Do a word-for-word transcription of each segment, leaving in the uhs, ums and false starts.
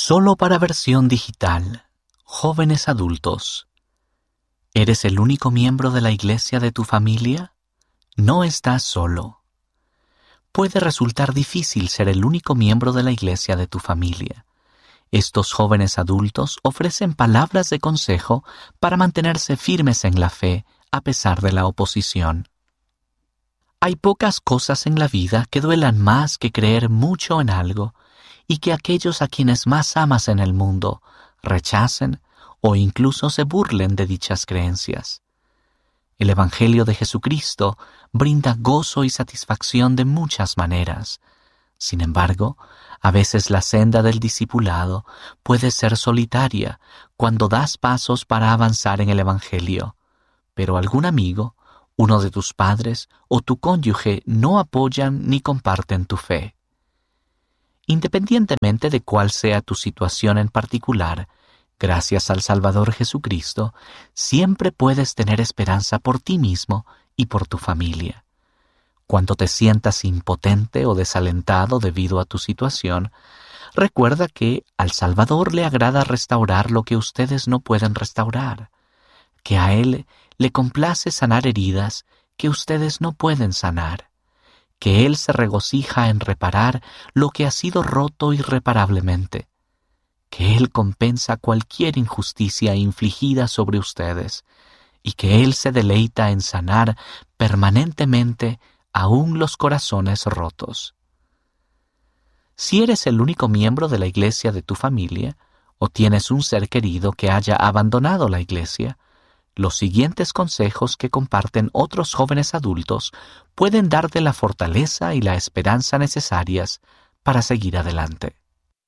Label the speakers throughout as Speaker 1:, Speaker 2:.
Speaker 1: Solo para versión digital. Jóvenes adultos. ¿Eres el único miembro de la iglesia de tu familia? No estás solo. Puede resultar difícil ser el único miembro de la iglesia de tu familia. Estos jóvenes adultos ofrecen palabras de consejo para mantenerse firmes en la fe a pesar de la oposición. Hay pocas cosas en la vida que duelan más que creer mucho en algo y que aquellos a quienes más amas en el mundo rechacen o incluso se burlen de dichas creencias. El Evangelio de Jesucristo brinda gozo y satisfacción de muchas maneras. Sin embargo, a veces la senda del discipulado puede ser solitaria cuando das pasos para avanzar en el Evangelio, pero algún amigo, uno de tus padres o tu cónyuge no apoyan ni comparten tu fe. Independientemente de cuál sea tu situación en particular, gracias al Salvador Jesucristo, siempre puedes tener esperanza por ti mismo y por tu familia. Cuando te sientas impotente o desalentado debido a tu situación, recuerda que al Salvador le agrada restaurar lo que ustedes no pueden restaurar, que a Él le complace sanar heridas que ustedes no pueden sanar, que Él se regocija en reparar lo que ha sido roto irreparablemente, que Él compensa cualquier injusticia infligida sobre ustedes y que Él se deleita en sanar permanentemente aún los corazones rotos. Si eres el único miembro de la iglesia de tu familia o tienes un ser querido que haya abandonado la iglesia, los siguientes consejos que comparten otros jóvenes adultos pueden darte la fortaleza y la esperanza necesarias para seguir adelante.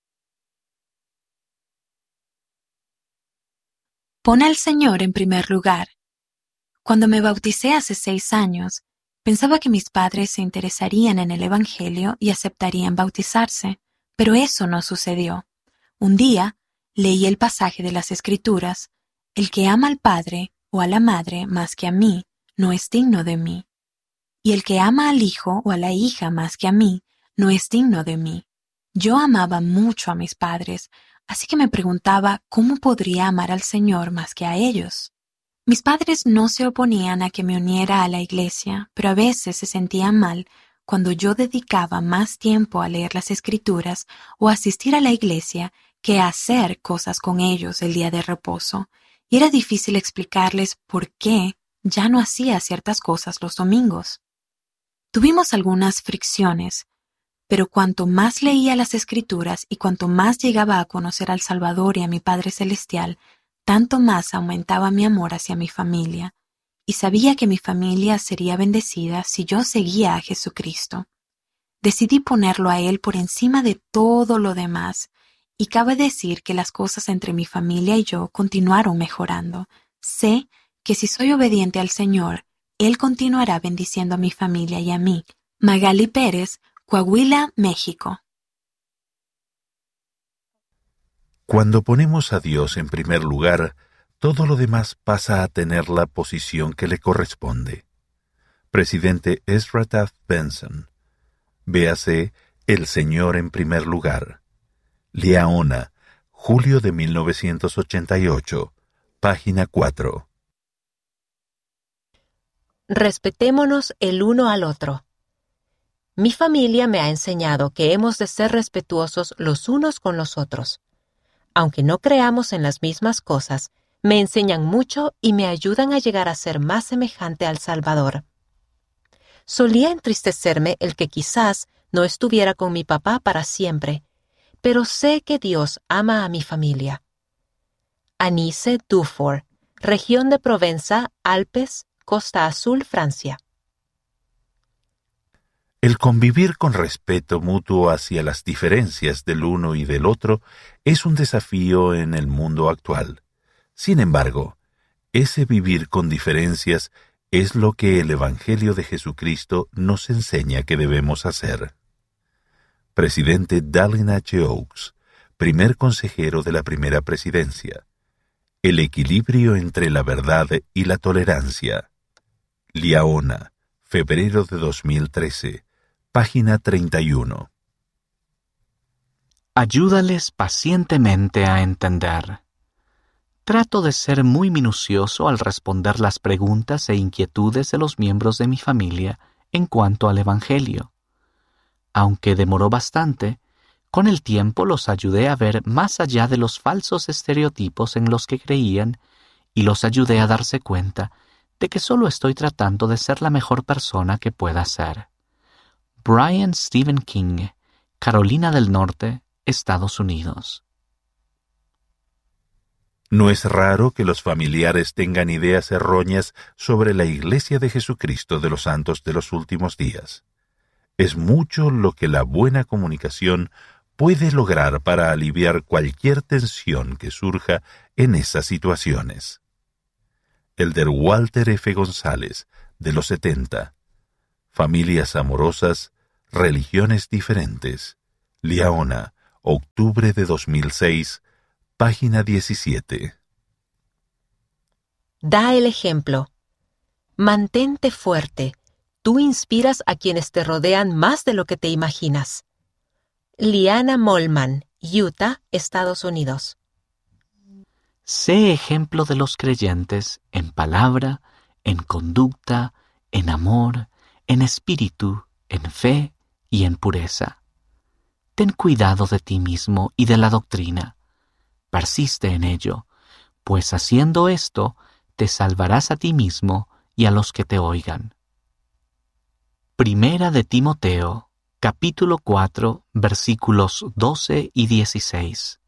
Speaker 2: Pon al Señor en primer lugar. Cuando me bauticé hace seis años, pensaba que mis padres se interesarían en el Evangelio y aceptarían bautizarse, pero eso no sucedió. Un día, leí el pasaje de las Escrituras: el que ama al Padre o a la Madre más que a mí, no es digno de mí. Y el que ama al hijo o a la hija más que a mí, no es digno de mí. Yo amaba mucho a mis padres, así que me preguntaba cómo podría amar al Señor más que a ellos. Mis padres no se oponían a que me uniera a la iglesia, pero a veces se sentían mal cuando yo dedicaba más tiempo a leer las Escrituras o asistir a la iglesia que a hacer cosas con ellos el día de reposo, y era difícil explicarles por qué ya no hacía ciertas cosas los domingos. Tuvimos algunas fricciones, pero cuanto más leía las Escrituras y cuanto más llegaba a conocer al Salvador y a mi Padre Celestial, tanto más aumentaba mi amor hacia mi familia, y sabía que mi familia sería bendecida si yo seguía a Jesucristo. Decidí ponerlo a Él por encima de todo lo demás, y cabe decir que las cosas entre mi familia y yo continuaron mejorando. Sé que si soy obediente al Señor, Él continuará bendiciendo a mi familia y a mí. Magali Pérez, Coahuila, México.
Speaker 3: Cuando ponemos a Dios en primer lugar, todo lo demás pasa a tener la posición que le corresponde. Presidente Ezra Taft Benson. Véase El Señor en primer lugar. Liaona, julio de mil novecientos ochenta y ocho, página cuatro.
Speaker 4: Respetémonos el uno al otro. Mi familia me ha enseñado que hemos de ser respetuosos los unos con los otros. Aunque no creamos en las mismas cosas, me enseñan mucho y me ayudan a llegar a ser más semejante al Salvador. Solía entristecerme el que quizás no estuviera con mi papá para siempre, pero sé que Dios ama a mi familia. Anise Dufour, región de Provenza, Alpes, Costa Azul, Francia.
Speaker 3: El convivir con respeto mutuo hacia las diferencias del uno y del otro es un desafío en el mundo actual. Sin embargo, ese vivir con diferencias es lo que el Evangelio de Jesucristo nos enseña que debemos hacer. Presidente Dallin H. Oaks, primer consejero de la primera presidencia. El equilibrio entre la verdad y la tolerancia. Liaona, febrero de dos mil trece, página treinta y uno.
Speaker 1: Ayúdales pacientemente a entender. Trato de ser muy minucioso al responder las preguntas e inquietudes de los miembros de mi familia en cuanto al Evangelio. Aunque demoró bastante, con el tiempo los ayudé a ver más allá de los falsos estereotipos en los que creían y los ayudé a darse cuenta de que solo estoy tratando de ser la mejor persona que pueda ser. Brian Stephen King, Carolina del Norte, Estados Unidos.
Speaker 3: No es raro que los familiares tengan ideas erróneas sobre la Iglesia de Jesucristo de los Santos de los Últimos Días. Es mucho lo que la buena comunicación puede lograr para aliviar cualquier tensión que surja en esas situaciones. Elder Walter F. González, de los setenta. Familias amorosas, religiones diferentes. Liaona, octubre de dos mil seis, página diecisiete.
Speaker 4: Da el ejemplo. Mantente fuerte. Tú inspiras a quienes te rodean más de lo que te imaginas. Liana Molman, Utah, Estados Unidos.
Speaker 1: Sé ejemplo de los creyentes en palabra, en conducta, en amor, en espíritu, en fe y en pureza. Ten cuidado de ti mismo y de la doctrina. Persiste en ello, pues haciendo esto te salvarás a ti mismo y a los que te oigan. Primera de Timoteo, capítulo cuatro, versículos doce y dieciséis.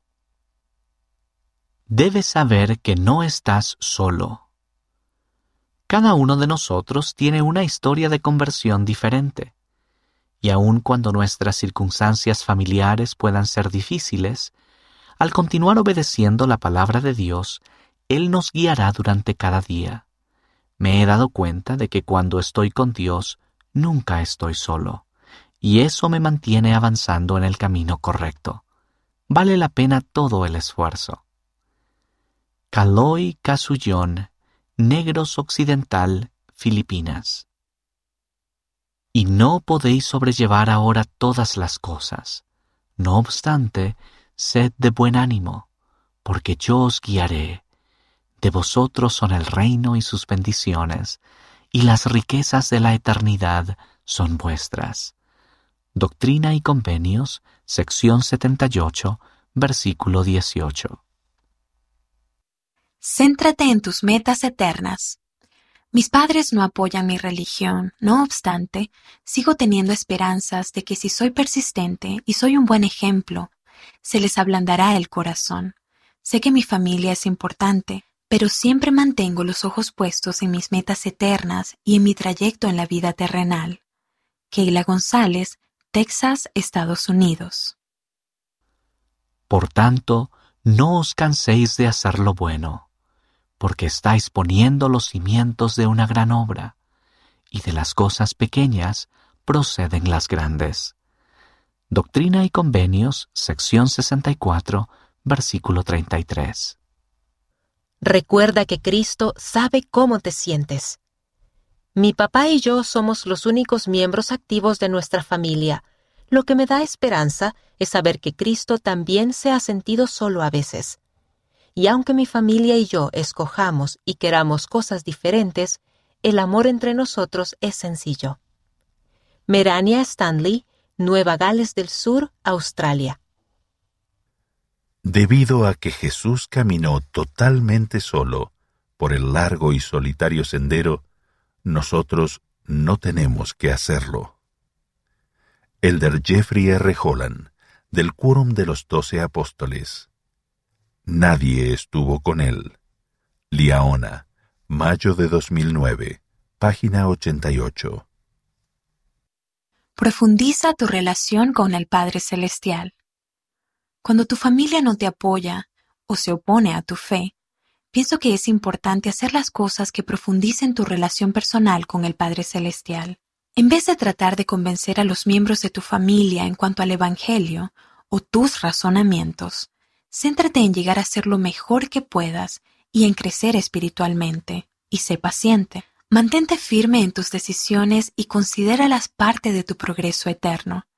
Speaker 1: Debes saber que no estás solo. Cada uno de nosotros tiene una historia de conversión diferente, y aun cuando nuestras circunstancias familiares puedan ser difíciles, al continuar obedeciendo la palabra de Dios, Él nos guiará durante cada día. Me he dado cuenta de que cuando estoy con Dios, nunca estoy solo, y eso me mantiene avanzando en el camino correcto. Vale la pena todo el esfuerzo. Kaloy Kasuyon, Negros Occidental, Filipinas. Y no podéis sobrellevar ahora todas las cosas. No obstante, sed de buen ánimo, porque yo os guiaré. De vosotros son el reino y sus bendiciones, y las riquezas de la eternidad son vuestras. Doctrina y Convenios, sección setenta y ocho, versículo dieciocho.
Speaker 2: Céntrate en tus metas eternas. Mis padres no apoyan mi religión, no obstante, sigo teniendo esperanzas de que si soy persistente y soy un buen ejemplo, se les ablandará el corazón. Sé que mi familia es importante, pero siempre mantengo los ojos puestos en mis metas eternas y en mi trayecto en la vida terrenal. Keila González, Texas, Estados Unidos.
Speaker 1: Por tanto, no os canséis de hacer lo bueno, porque estáis poniendo los cimientos de una gran obra, y de las cosas pequeñas proceden las grandes. Doctrina y Convenios, sección sesenta y cuatro, versículo treinta y tres.
Speaker 4: Recuerda que Cristo sabe cómo te sientes. Mi papá y yo somos los únicos miembros activos de nuestra familia. Lo que me da esperanza es saber que Cristo también se ha sentido solo a veces. Y aunque mi familia y yo escojamos y queramos cosas diferentes, el amor entre nosotros es sencillo. Merania Stanley, Nueva Gales del Sur, Australia.
Speaker 3: Debido a que Jesús caminó totalmente solo por el largo y solitario sendero, nosotros no tenemos que hacerlo. Elder Jeffrey R. Holland, del Quórum de los Doce Apóstoles. Nadie estuvo con él. Liaona, mayo de dos mil nueve, página ochenta y ocho.
Speaker 2: Profundiza tu relación con el Padre Celestial. Cuando tu familia no te apoya o se opone a tu fe, pienso que es importante hacer las cosas que profundicen tu relación personal con el Padre Celestial. En vez de tratar de convencer a los miembros de tu familia en cuanto al Evangelio o tus razonamientos, céntrate en llegar a ser lo mejor que puedas y en crecer espiritualmente, y sé paciente. Mantente firme en tus decisiones y considéralas parte de tu progreso eterno.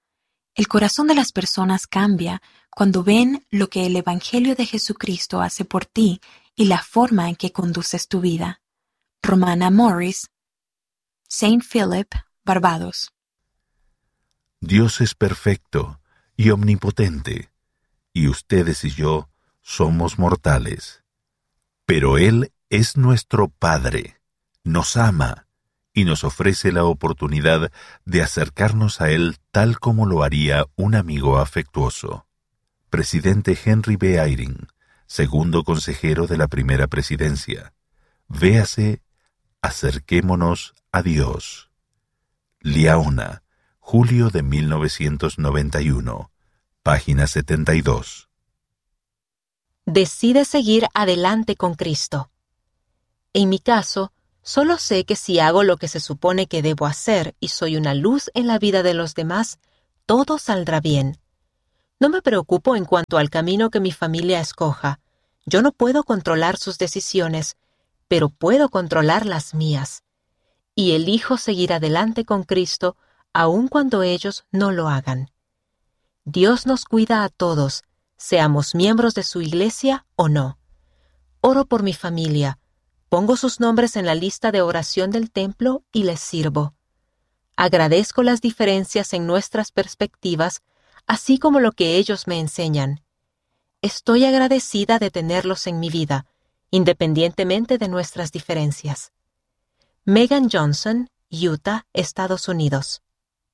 Speaker 2: El corazón de las personas cambia cuando ven lo que el Evangelio de Jesucristo hace por ti y la forma en que conduces tu vida. Romana Morris, Saint Philip, Barbados.
Speaker 3: Dios es perfecto y omnipotente, y ustedes y yo somos mortales. Pero Él es nuestro Padre, nos ama y nos ofrece la oportunidad de acercarnos a Él tal como lo haría un amigo afectuoso. Presidente Henry B. Eyring, segundo consejero de la primera presidencia. Véase Acerquémonos a Dios. Liaona, julio de mil novecientos noventa y uno, página setenta y dos.
Speaker 4: Decide seguir adelante con Cristo. En mi caso, solo sé que si hago lo que se supone que debo hacer y soy una luz en la vida de los demás, todo saldrá bien. No me preocupo en cuanto al camino que mi familia escoja. Yo no puedo controlar sus decisiones, pero puedo controlar las mías. Y elijo seguir adelante con Cristo aun cuando ellos no lo hagan. Dios nos cuida a todos, seamos miembros de su iglesia o no. Oro por mi familia. Pongo sus nombres en la lista de oración del templo y les sirvo. Agradezco las diferencias en nuestras perspectivas, así como lo que ellos me enseñan. Estoy agradecida de tenerlos en mi vida, independientemente de nuestras diferencias. Megan Johnson, Utah, Estados Unidos.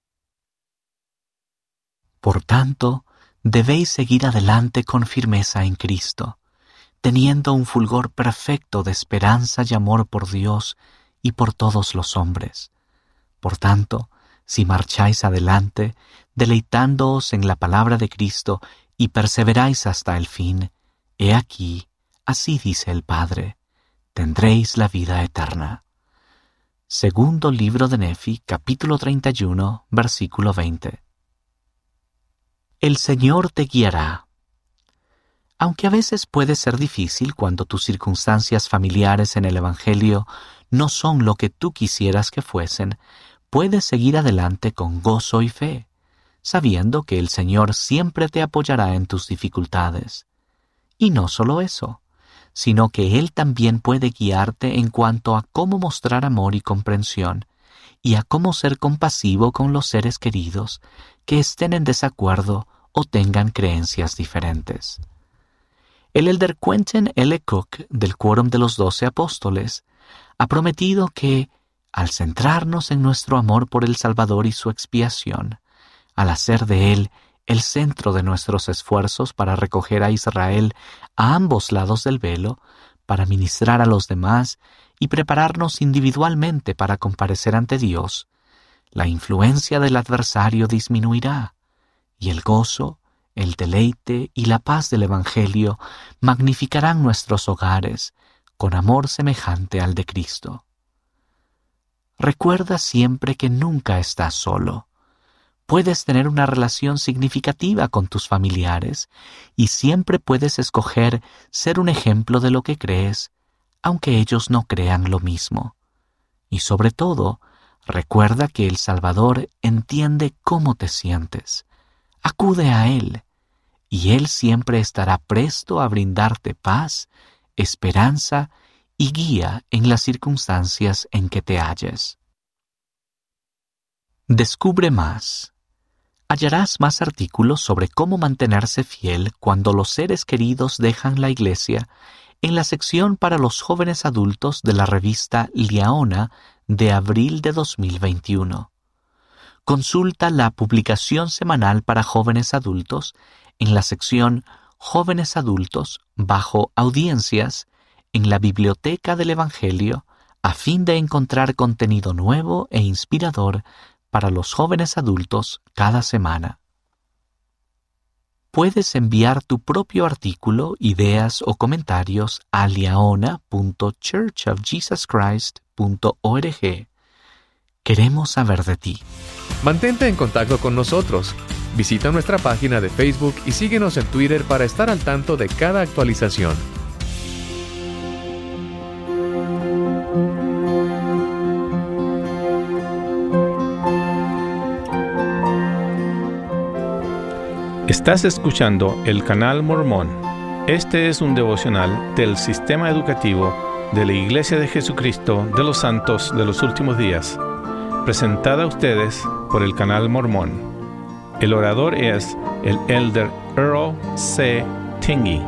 Speaker 1: Por tanto, debéis seguir adelante con firmeza en Cristo, teniendo un fulgor perfecto de esperanza y amor por Dios y por todos los hombres. Por tanto, si marcháis adelante, deleitándoos en la palabra de Cristo y perseveráis hasta el fin, he aquí, así dice el Padre, tendréis la vida eterna. Segundo libro de Nefi, capítulo treinta y uno, versículo veinte. El Señor te guiará. Aunque a veces puede ser difícil cuando tus circunstancias familiares en el Evangelio no son lo que tú quisieras que fuesen, puedes seguir adelante con gozo y fe, sabiendo que el Señor siempre te apoyará en tus dificultades. Y no solo eso, sino que Él también puede guiarte en cuanto a cómo mostrar amor y comprensión, y a cómo ser compasivo con los seres queridos que estén en desacuerdo o tengan creencias diferentes. El elder Quentin L. Cook, del Quórum de los Doce Apóstoles, ha prometido que, al centrarnos en nuestro amor por el Salvador y su expiación, al hacer de Él el centro de nuestros esfuerzos para recoger a Israel a ambos lados del velo, para ministrar a los demás y prepararnos individualmente para comparecer ante Dios, la influencia del adversario disminuirá, y el gozo, el deleite y la paz del Evangelio magnificarán nuestros hogares con amor semejante al de Cristo. Recuerda siempre que nunca estás solo. Puedes tener una relación significativa con tus familiares y siempre puedes escoger ser un ejemplo de lo que crees, aunque ellos no crean lo mismo. Y sobre todo, recuerda que el Salvador entiende cómo te sientes. Acude a Él, y Él siempre estará presto a brindarte paz, esperanza y guía en las circunstancias en que te halles. Descubre más. Hallarás más artículos sobre cómo mantenerse fiel cuando los seres queridos dejan la iglesia en la sección para los jóvenes adultos de la revista Liaona de abril de dos mil veintiuno. Consulta la publicación semanal para jóvenes adultos en la sección Jóvenes Adultos bajo Audiencias en la Biblioteca del Evangelio a fin de encontrar contenido nuevo e inspirador para los jóvenes adultos cada semana. Puedes enviar tu propio artículo, ideas o comentarios a liaona punto church of jesus christ punto org. Queremos saber de ti.
Speaker 5: Mantente en contacto con nosotros. Visita nuestra página de Facebook y síguenos en Twitter para estar al tanto de cada actualización.
Speaker 6: Estás escuchando el Canal Mormón. Este es un devocional del Sistema Educativo de la Iglesia de Jesucristo de los Santos de los Últimos Días, presentada a ustedes por el Canal Mormón. El orador es el Elder Earl C. Tingey.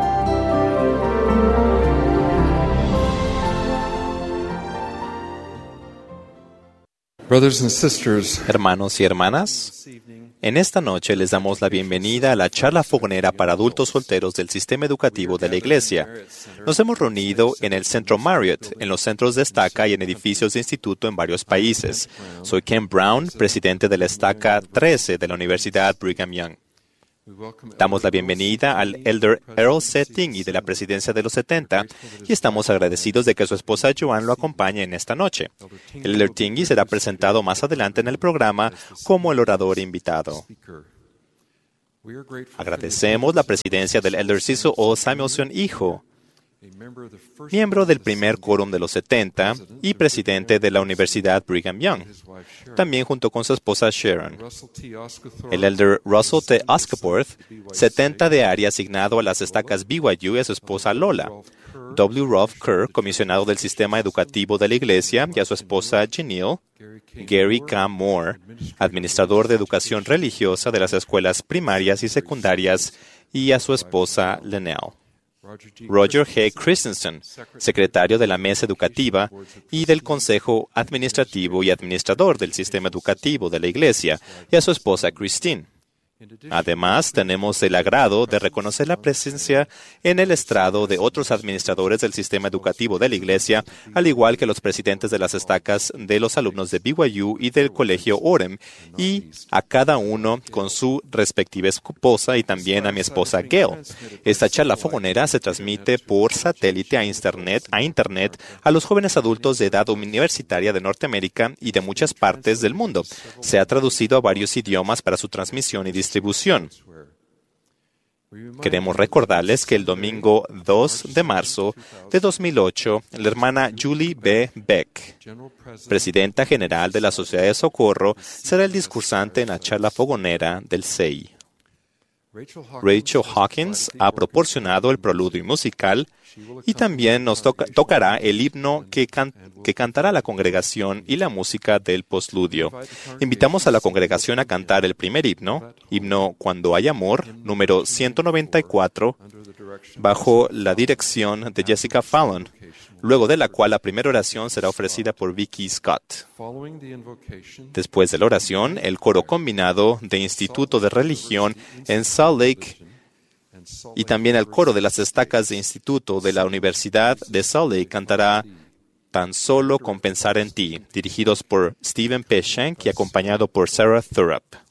Speaker 7: Brothers and sisters,
Speaker 8: Hermanos y hermanas, en esta noche les damos la bienvenida a la charla fogonera para adultos solteros del sistema educativo de la Iglesia. Nos hemos reunido en el Centro Marriott, en los centros de estaca y en edificios de instituto en varios países. Soy Ken Brown, presidente de la estaca trece de la Universidad Brigham Young. Damos la bienvenida al Elder Earl C. Tingey de la Presidencia de los setenta y estamos agradecidos de que su esposa Joan lo acompañe en esta noche. El Elder Tingey será presentado más adelante en el programa como el orador invitado. Agradecemos la presidencia del Elder Cecil O. Samuelson, hijo, miembro del primer quórum de los setenta y presidente de la Universidad Brigham Young, también junto con su esposa Sharon. El Elder Russell T. Oscaporth, setenta de área asignado a las estacas B Y U, y a su esposa Lola. W. Rolf Kerr, comisionado del sistema educativo de la Iglesia, y a su esposa Janelle. Gary K. Moore, administrador de educación religiosa de las escuelas primarias y secundarias, y a su esposa Linnell. Roger G. Christensen, secretario de la Mesa Educativa y del Consejo Administrativo y Administrador del Sistema Educativo de la Iglesia, y a su esposa Christine. Además, tenemos el agrado de reconocer la presencia en el estrado de otros administradores del sistema educativo de la Iglesia, al igual que los presidentes de las estacas de los alumnos de B Y U y del Colegio Orem, y a cada uno con su respectiva esposa y también a mi esposa Gail. Esta charla fogonera se transmite por satélite a Internet, a Internet a los jóvenes adultos de edad universitaria de Norteamérica y de muchas partes del mundo. Se ha traducido a varios idiomas para su transmisión y distribución. distribución. Queremos recordarles que el domingo dos de marzo de dos mil ocho, la hermana Julie B. Beck, presidenta general de la Sociedad de Socorro, será el discursante en la charla fogonera del C E I. Rachel Hawkins ha proporcionado el preludio musical y también nos toca, tocará el himno que, can, que cantará la congregación y la música del postludio. Invitamos a la congregación a cantar el primer himno, himno Cuando hay amor, número ciento noventa y cuatro, bajo la dirección de Jessica Fallon, luego de la cual la primera oración será ofrecida por Vicky Scott. Después de la oración, el coro combinado de Instituto de Religión en Salt Lake y también el coro de las estacas de Instituto de la Universidad de Salt Lake cantará Tan solo con pensar en ti, dirigidos por Stephen P. Shank y acompañado por Sarah Thurup.